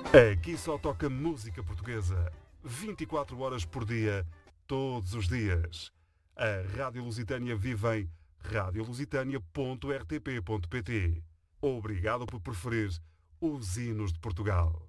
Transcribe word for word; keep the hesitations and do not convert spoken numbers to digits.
Aqui só toca música portuguesa, vinte e quatro horas por dia, todos os dias. A Rádio Lusitânia vive em rádio lusitânia ponto r t p ponto p t. Obrigado por preferir os hinos de Portugal.